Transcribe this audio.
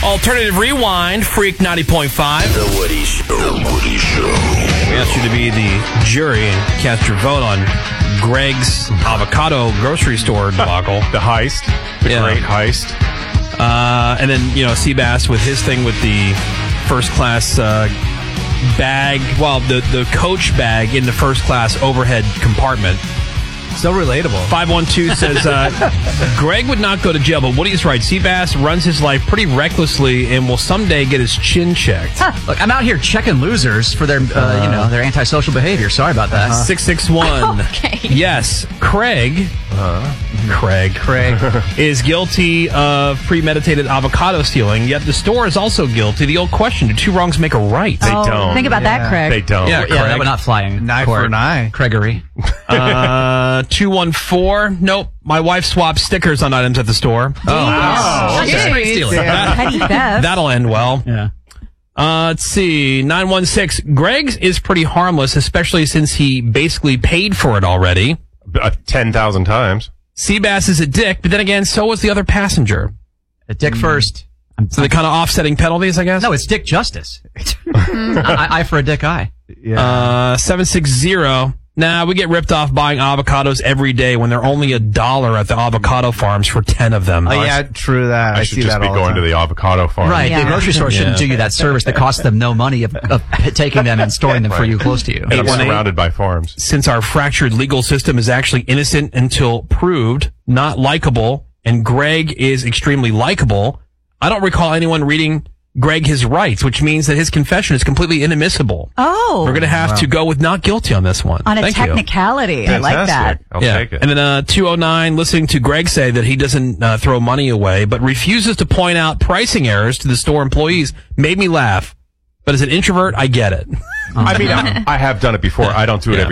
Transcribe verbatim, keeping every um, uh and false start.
Alternative Rewind, Freak ninety point five. The Woody Show. The Woody Show. We asked you to be the jury and cast your vote on Greg's avocado grocery store debacle. The heist. The Yeah. great heist. Uh, and then, you know, Seabass with his thing with the first class uh, bag, well, the, the coach bag in the first class overhead compartment. So relatable. five one two says, uh, Greg would not go to jail, but Woody's right. Seabass runs his life pretty recklessly and will someday get his chin checked. Look, I'm out here checking losers for their, uh, you know, their antisocial behavior. Sorry about that. six six one. Okay. Yes, Craig. Craig. Craig. is guilty of premeditated avocado stealing, yet the store is also guilty. The old question, do two wrongs make a right? They Oh, don't. Think about Yeah. that, Craig. They don't. Yeah, Yeah, Craig. that would not fly in An eye court. for an eye. Gregory. Uh, two one four. Nope. My wife swapped stickers on items at the store. Oh, wow. Jeez. That's great stealing. Yeah. Petty theft. That'll end well. Yeah. Uh, let's see. nine one six. Greg's is pretty harmless, especially since he basically paid for it already. Uh, ten thousand times. Seabass is a dick, but then again, so was the other passenger. Uh, Dick first. I'm, So they're kind of offsetting penalties, I guess? no, it's Dick Justice. eye, eye for a Dick eye. Yeah. Uh, seven six zero. Nah, we get ripped off buying avocados every day when they're only a dollar at the avocado farms for ten of them. oh, yeah, true that. I, I see should just that be all the going to time. the avocado farm. Right. Yeah. The grocery store shouldn't Yeah. do you that service that costs them no money of, of taking them and storing them for you close to you. And I'm eight one eight. surrounded by farms. Since our fractured legal system is actually innocent until proved, not likable, and Greg is extremely likable, I don't recall anyone reading Greg his rights, which means that his confession is completely inadmissible. Oh. We're going to have to go with not guilty on this one. on a Thank you. technicality. I like that. Fantastic. I'll yeah. take it. And then uh, two oh nine, listening to Greg say that he doesn't uh, throw money away, but refuses to point out pricing errors to the store employees, made me laugh. But as an introvert, I get it. I mean, I, I have done it before. I don't do it Yeah. every